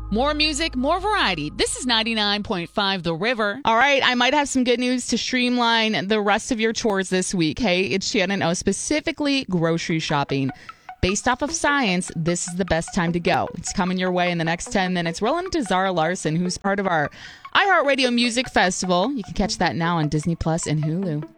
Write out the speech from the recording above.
More music, more variety. This is 99.5 The River. All right, I might have some good news to streamline the rest of your chores this week. Hey, it's Shannon O, specifically grocery shopping. Based off of science, this is the best time to go. It's coming your way in the next 10 minutes. We're listening to Zara Larson, who's part of our iHeartRadio Music Festival. You can catch that now on Disney Plus and Hulu.